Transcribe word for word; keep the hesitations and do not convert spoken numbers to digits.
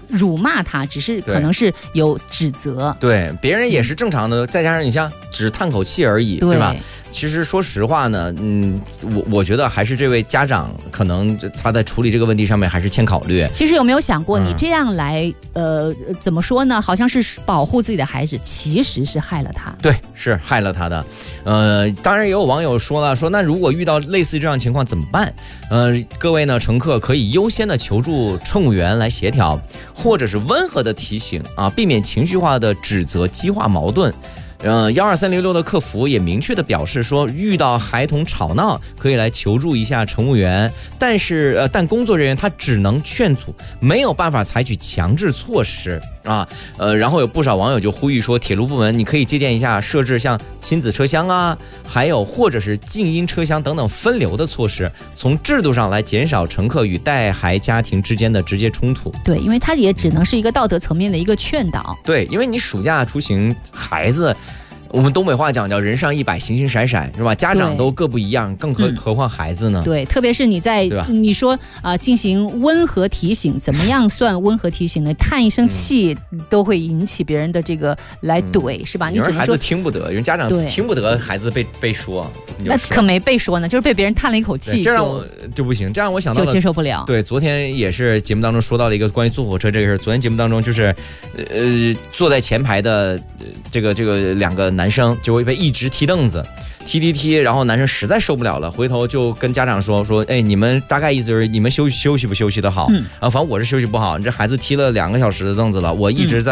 辱骂他，只是可能是有指责。 对，别人也是正常的，再加上你像只叹口气而已， 对, 对吧？其实说实话呢，嗯，我我觉得还是这位家长可能他在处理这个问题上面还是欠考虑。 其实有没有想过，你这样来，嗯、呃，怎么说呢？好像是保护自己的孩子，其实是害了他。 对，是害了他的。呃，当然也有网友说了，说那如果遇到类似这样情况怎么办？呃，各位呢，乘客可以优先的求助乘务员来协调，或者是温和的提醒啊，避免情绪化的指责激化矛盾。呃，幺二三零六的客服也明确的表示说，遇到孩童吵闹可以来求助一下乘务员，但是呃，但工作人员他只能劝阻，没有办法采取强制措施啊。呃，然后有不少网友就呼吁说，铁路部门你可以借鉴一下，设置像亲子车厢啊，还有或者是静音车厢等等分流的措施，从制度上来减少乘客与带孩家庭之间的直接冲突。 对，因为它也只能是一个道德层面的一个劝导。 对，因为你暑假出行，孩子。我们东北话讲叫人上一百，形形色色，是吧？家长都各不一样，更何、嗯、何况孩子呢？ 对，特别是你在你说啊、呃，进行温和提醒，怎么样算温和提醒呢？叹一声气、嗯、都会引起别人的这个来怼，嗯、是吧？你只能说孩子听不得，有人家长听不得孩子被被说， 那可没被说呢，就是被别人叹了一口气， 这让我就不行，这让我想到就接受不了。 对，昨天也是节目当中说到了一个关于坐火车这个事，昨天节目当中就是，呃，坐在前排的这个这个两个男生就会被一直踢凳子，踢踢踢，然后男生实在受不了了，回头就跟家长说说，哎，你们大概意思就是你们休息休息不休息的好，嗯，啊，反正我是休息不好，你这孩子踢了两个小时的凳子了，我一直在。